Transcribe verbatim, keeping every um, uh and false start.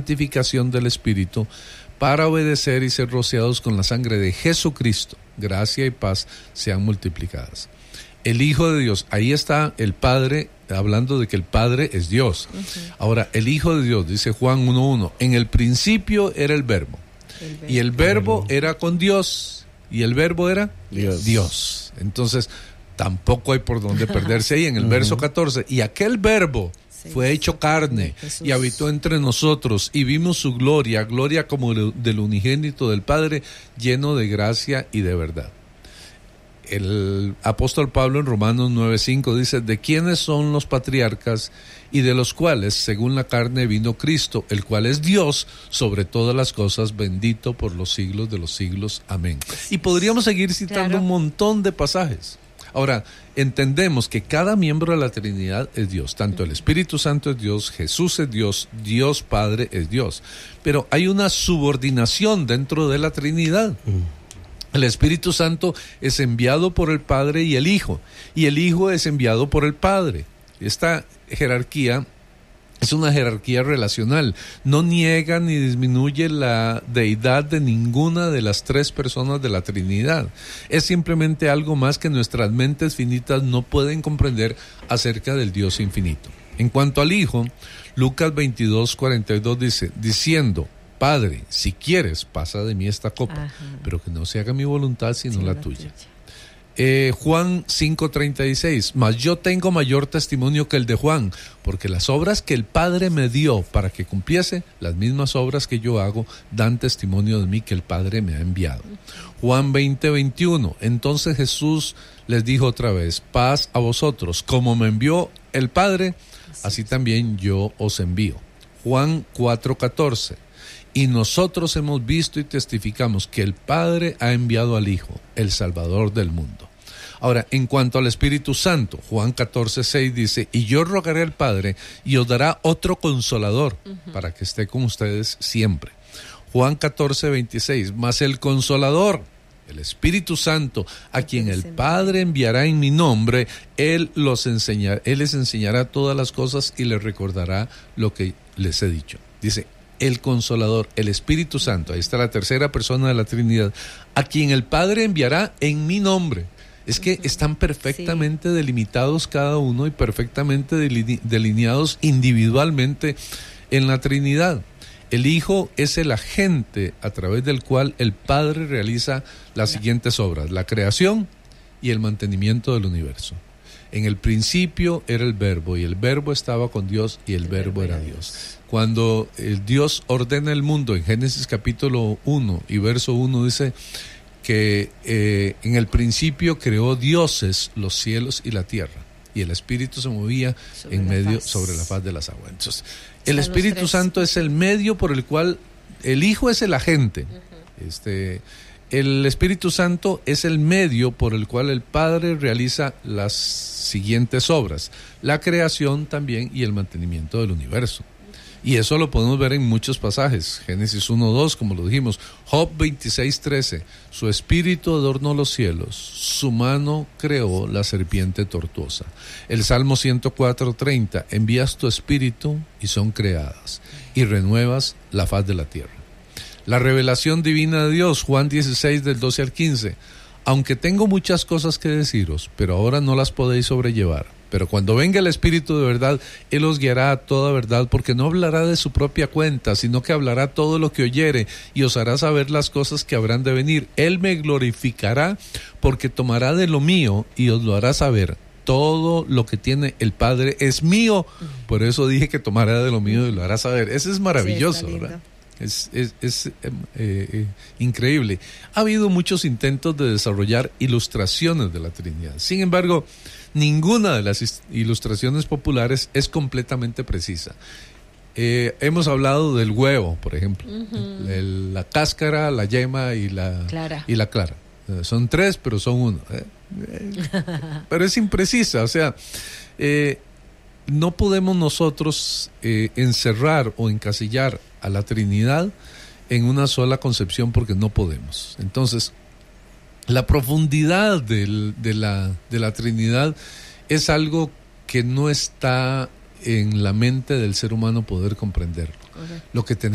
santificación del Espíritu para obedecer y ser rociados con la sangre de Jesucristo. Gracia y paz sean multiplicadas. El Hijo de Dios, ahí está el Padre, hablando de que el Padre es Dios. Uh-huh. Ahora, el Hijo de Dios, dice Juan uno uno, en el principio era el Verbo, el verbo. y el Verbo era con Dios, y el Verbo era Dios. Dios. Entonces, tampoco hay por dónde perderse ahí en el uh-huh. verso catorce, y aquel Verbo sí, fue hecho carne Jesús. Y habitó entre nosotros, y vimos su gloria, gloria como del unigénito del Padre, lleno de gracia y de verdad. El apóstol Pablo en Romanos nueve cinco dice, ¿de quiénes son los patriarcas y de los cuales, según la carne, vino Cristo, el cual es Dios sobre todas las cosas, bendito por los siglos de los siglos? Amén. Y podríamos seguir citando claro. un montón de pasajes. Ahora, entendemos que cada miembro de la Trinidad es Dios, tanto el Espíritu Santo es Dios, Jesús es Dios, Dios Padre es Dios, pero hay una subordinación dentro de la Trinidad. Mm. El Espíritu Santo es enviado por el Padre y el Hijo, y el Hijo es enviado por el Padre. Esta jerarquía es una jerarquía relacional, no niega ni disminuye la deidad de ninguna de las tres personas de la Trinidad. Es simplemente algo más que nuestras mentes finitas no pueden comprender acerca del Dios infinito. En cuanto al Hijo, Lucas veintidós cuarenta y dos dice, diciendo, Padre, si quieres, pasa de mí esta copa, Ajá. pero que no se haga mi voluntad sino sí, la, la tuya. tuya. Eh, Juan cinco treinta y seis, mas yo tengo mayor testimonio que el de Juan, porque las obras que el Padre me dio para que cumpliese, las mismas obras que yo hago, dan testimonio de mí que el Padre me ha enviado. Juan veinte veintiuno, entonces Jesús les dijo otra vez, paz a vosotros, como me envió el Padre, así también yo os envío. Juan cuatro catorce, y nosotros hemos visto y testificamos que el Padre ha enviado al Hijo, el Salvador del mundo. Ahora, en cuanto al Espíritu Santo, Juan catorce seis dice, y yo rogaré al Padre y os dará otro Consolador, uh-huh. para que esté con ustedes siempre. Juan catorce veintiséis, mas el Consolador, el Espíritu Santo, a quien el Padre enviará en mi nombre, Él, los enseñará, Él les enseñará todas las cosas y les recordará lo que les he dicho. Dice, el Consolador, el Espíritu Santo, ahí está la tercera persona de la Trinidad, a quien el Padre enviará en mi nombre. Es que están perfectamente sí. delimitados cada uno y perfectamente delineados individualmente en la Trinidad. El Hijo es el agente a través del cual el Padre realiza las siguientes obras, la creación y el mantenimiento del universo. En el principio era el Verbo, y el Verbo estaba con Dios, y el, el Verbo era Dios. Cuando el Dios ordena el mundo, en Génesis capítulo uno y verso uno dice que eh, en el principio creó dioses los cielos y la tierra, y el Espíritu se movía sobre en medio, faz. sobre la faz de las aguas. Entonces, el Espíritu Santo es el medio por el cual el Hijo es el agente. Uh-huh. Este, el Espíritu Santo es el medio por el cual el Padre realiza las siguientes obras, la creación también y el mantenimiento del universo. Y eso lo podemos ver en muchos pasajes. Génesis uno dos, como lo dijimos. Job veintiséis trece. Su espíritu adornó los cielos, su mano creó la serpiente tortuosa. El Salmo ciento cuatro treinta. Envías tu espíritu y son creadas, y renuevas la faz de la tierra. La revelación divina de Dios, Juan dieciséis del doce al quince. Aunque tengo muchas cosas que deciros, pero ahora no las podéis sobrellevar. Pero cuando venga el Espíritu de verdad, Él os guiará a toda verdad, porque no hablará de su propia cuenta, sino que hablará todo lo que oyere, y os hará saber las cosas que habrán de venir. Él me glorificará, porque tomará de lo mío y os lo hará saber. Todo lo que tiene el Padre es mío, por eso dije que tomará de lo mío y lo hará saber. Eso es maravilloso, sí, ¿verdad? Es, es, es eh, eh, increíble. Ha habido muchos intentos de desarrollar ilustraciones de la Trinidad. Sin embargo, ninguna de las ilustraciones populares es completamente precisa. Eh, hemos hablado del huevo, por ejemplo. Uh-huh. El, la cáscara, la yema y la clara. Y la clara. Eh, son tres, pero son uno. Eh, eh, pero es imprecisa. O sea, eh, no podemos nosotros eh, encerrar o encasillar a la Trinidad en una sola concepción, porque no podemos. Entonces, la profundidad del, de, la, de la Trinidad es algo que no está en la mente del ser humano poder comprenderlo. Okay. Lo que tenemos